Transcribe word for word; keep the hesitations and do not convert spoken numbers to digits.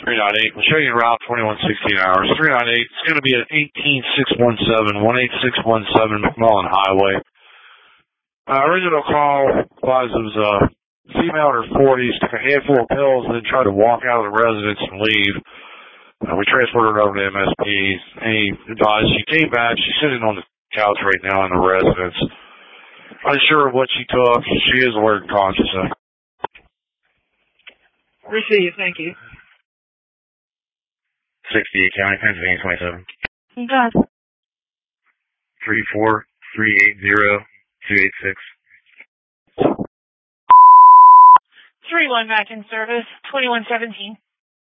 three nine eight. We'll show you route twenty-one sixteen hours. three nine eight. It's going to be at eighteen six one seven, one eight six one seven McMullen Highway. Uh, original call was it was a female in her forties, took a handful of pills, and then tried to walk out of the residence and leave. Uh, we transported her over to M S P. And he advised she came back. She's sitting on the couch right now in the residence. Unsure of what she took. She is alert and conscious. Uh, Receive, thank you. sixty-eight County, Pennsylvania, twenty-seven. God. three four three eight zero two eight six. three one back in service, twenty-one seventeen.